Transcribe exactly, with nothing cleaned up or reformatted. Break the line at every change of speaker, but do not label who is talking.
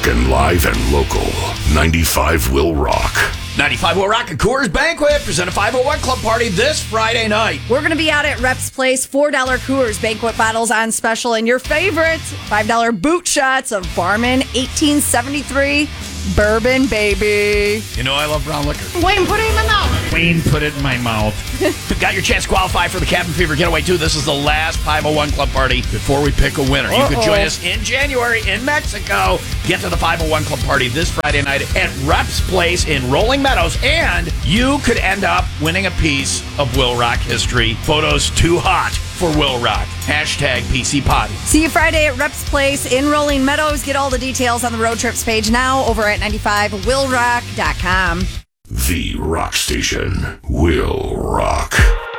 Talking live and local. ninety-five Will Rock.
ninety-five Will Rock and Coors Banquet present a five oh one Club Party this Friday night.
We're going to be out at Reps Place. four dollar Coors Banquet bottles on special. And your favorite, five dollar boot shots of Barman eighteen seventy-three Bourbon, baby.
You know I love brown liquor.
Wayne, put it in my mouth.
Wayne, put it in my mouth.
Got your chance to qualify for the Cabin Fever Getaway, too. This is the last five oh one Club Party before we pick a winner. You
Uh-oh.
could join us in January in Mexico. Get to the five oh one Club Party this Friday night at Reps Place in Rolling Meadows. And you could end up winning a piece of Will Rock history. Photos too hot for Will Rock. Hashtag P C Potty.
See you Friday at Reps Place in Rolling Meadows. Get all the details on the road trips page now over at ninety-five will rock dot com.
The Rock Station. Will Rock.